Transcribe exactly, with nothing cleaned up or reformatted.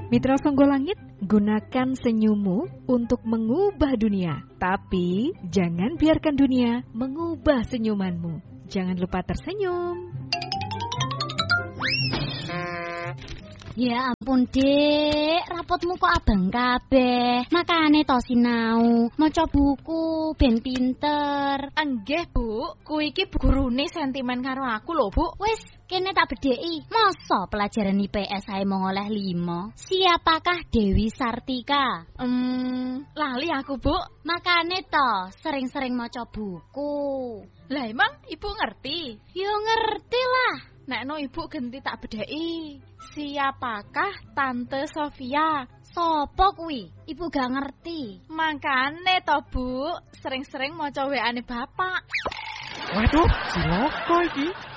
Mitra Sangga Langit, gunakan senyummu untuk mengubah dunia. Tapi jangan biarkan dunia mengubah senyumanmu. Jangan lupa tersenyum. Ya ampun Dek, rapotmu kok abang kabeh. Makane to sinau, maca buku ben pinter. Enggih, Bu. Ku iki gurune sentimen karo aku lho, Bu. Wis, kene tak bedheki. Masa pelajaran I P S ae mung oleh lima? Siapakah Dewi Sartika? Hmm, lali aku, Bu. Makane to, sering-sering maca buku. Lah emang Ibu ngerti? Yo ngerti lah. Nek no Ibu genti tak bedheki. Siapakah Tante Sofia? Sopo kuwi? Ibu gak ngerti. Makane to, Bu, sering-sering maca W A-ne Bapak. Waduh, cilaka iki.